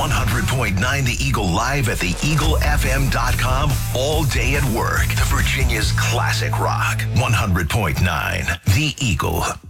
100.9 The Eagle live at theeaglefm.com all day at work. The Virginia's classic rock. 100.9 The Eagle.